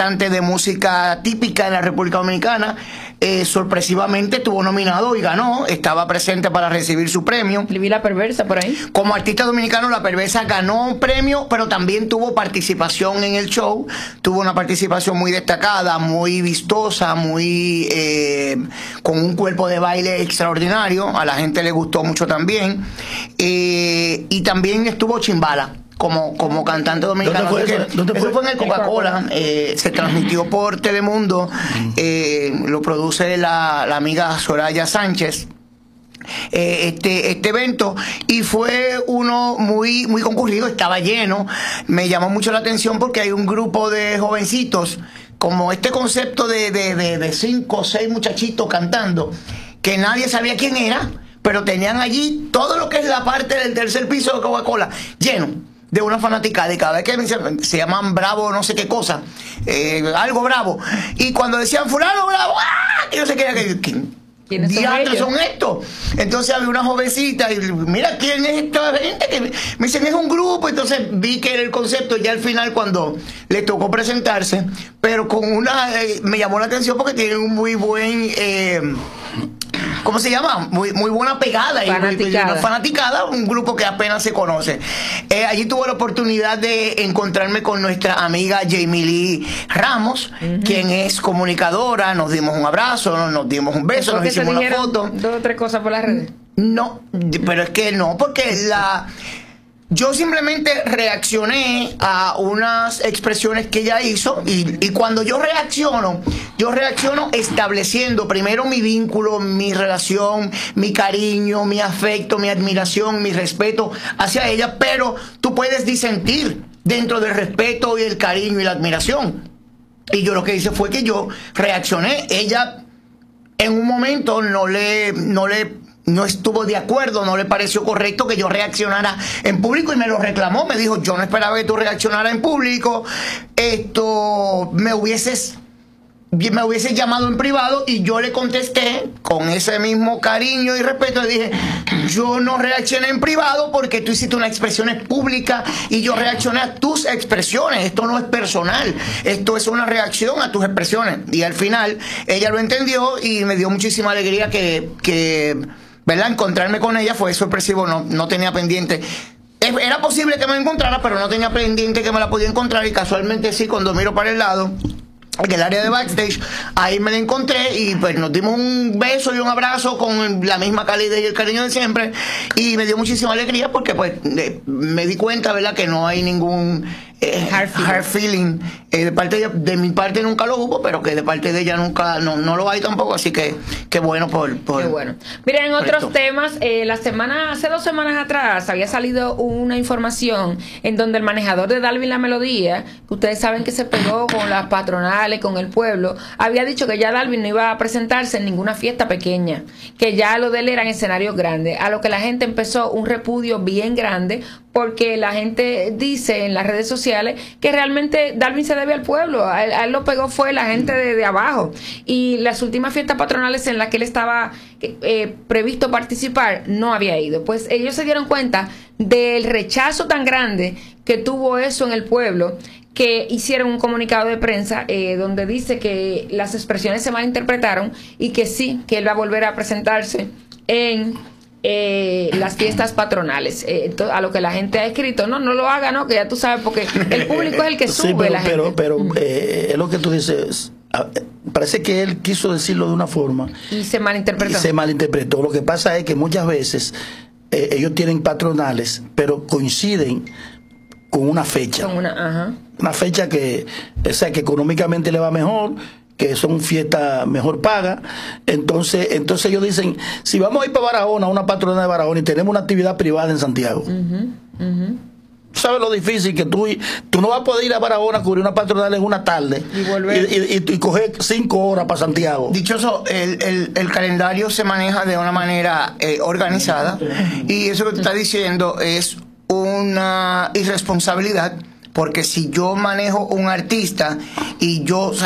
cantante de música típica en la República Dominicana. Sorpresivamente estuvo nominado y ganó, estaba presente para recibir su premio. Le vi La Perversa por ahí. Como artista dominicano, La Perversa ganó un premio, pero también tuvo participación en el show. Tuvo una participación muy destacada, muy vistosa, muy con un cuerpo de baile extraordinario. A la gente le gustó mucho también. Y también estuvo Chimbala como cantante dominicano. ¿Dónde fue? Eso fue en el Coca-Cola. Se transmitió por Telemundo. Lo produce la amiga Soraya Sánchez. Este evento, y fue uno muy concurrido, estaba lleno. Me llamó mucho la atención porque hay un grupo de jovencitos, como este concepto de 5 o 6 muchachitos cantando, que nadie sabía quién era, pero tenían allí todo lo que es la parte del tercer piso de Coca-Cola lleno de una fanaticada, y cada vez que se llaman Bravo no sé qué cosa, algo Bravo, y cuando decían fulano Bravo, ¡ah! Yo no sé ¿quiénes son estos? Entonces había una jovencita y mira quién es esta gente, que me dicen es un grupo. Entonces vi que era el concepto ya al final cuando le tocó presentarse, pero con me llamó la atención porque tienen un muy buen ¿cómo se llama? Muy buena pegada. Fanaticada. Y una fanaticada, un grupo que apenas se conoce. Allí tuve la oportunidad de encontrarme con nuestra amiga Jamie Lee Ramos, quien es comunicadora. Nos dimos un abrazo, nos dimos un beso, nos hicimos una foto. 2 o 3 cosas por las redes. No, pero es que no, porque yo simplemente reaccioné a unas expresiones que ella hizo, y cuando yo reacciono estableciendo primero mi vínculo, mi relación, mi cariño, mi afecto, mi admiración, mi respeto hacia ella, pero tú puedes disentir dentro del respeto y el cariño y la admiración. Y yo lo que hice fue que yo reaccioné. Ella en un momento no estuvo de acuerdo, no le pareció correcto que yo reaccionara en público y me lo reclamó. Me dijo, yo no esperaba que tú reaccionaras en público, me hubieses llamado en privado. Y yo le contesté con ese mismo cariño y respeto, le dije, yo no reaccioné en privado porque tú hiciste una expresión pública y yo reaccioné a tus expresiones. Esto no es personal, esto es una reacción a tus expresiones. Y al final ella lo entendió y me dio muchísima alegría que ¿verdad? Encontrarme con ella fue sorpresivo. No tenía pendiente. Era posible que me encontrara, pero no tenía pendiente que me la podía encontrar, y casualmente sí, cuando miro para el lado, en el área de backstage, ahí me la encontré y pues nos dimos un beso y un abrazo con la misma calidez y el cariño de siempre, y me dio muchísima alegría porque pues me di cuenta, ¿verdad?, que no hay ningún hard feeling de parte de ella. De mi parte nunca lo hubo, pero que de parte de ella nunca, no lo hay tampoco, así que qué bueno qué bueno. Mira, en otros temas, hace 2 semanas atrás había salido una información en donde el manejador de Dalvin La Melodía, que ustedes saben que se pegó con las patronales, con el pueblo, había dicho que ya Dalvin no iba a presentarse en ninguna fiesta pequeña, que ya lo de él eran escenarios grandes, a lo que la gente empezó un repudio bien grande, porque la gente dice en las redes sociales que realmente Dalvin se debe al pueblo. A él lo pegó fue la gente de abajo, y las últimas fiestas patronales en las que él estaba previsto participar no había ido. Pues ellos se dieron cuenta del rechazo tan grande que tuvo eso en el pueblo, que hicieron un comunicado de prensa donde dice que las expresiones se malinterpretaron y que sí, que él va a volver a presentarse en las fiestas patronales. A lo que la gente ha escrito, no lo haga, no, que ya tú sabes, porque el público es el que sube. Sí, la gente. Pero es lo que tú dices. Parece que él quiso decirlo de una forma y se malinterpretó. Lo que pasa es que muchas veces ellos tienen patronales, pero coinciden con una fecha. Una fecha que económicamente le va mejor, que son fiestas mejor pagas. Entonces ellos dicen, si vamos a ir para Barahona, una patronal de Barahona, y tenemos una actividad privada en Santiago, ¿sabes lo difícil que tú no vas a poder ir a Barahona a cubrir una patronal en una tarde y volver y coger 5 horas para Santiago? Dichoso, el calendario se maneja de una manera organizada, y eso que tú estás diciendo es una irresponsabilidad, porque si yo manejo un artista y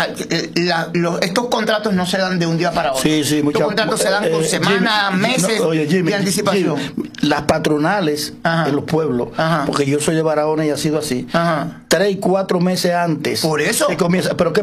estos contratos no se dan de un día para otro. Sí, estos contratos se dan con semanas, meses de anticipación. Las patronales en los pueblos, porque yo soy de Barahona y ha sido así, 3 y 4 meses antes. Por eso. Se comienza. Pero